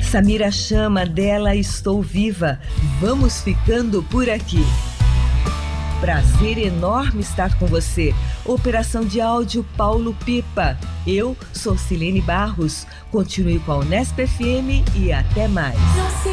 Samira Chama, dela Estou Viva. Vamos ficando por aqui. Prazer enorme estar com você. Operação de áudio Paulo Pipa. Eu sou Silene Barros. Continue com a Unesp FM e até mais.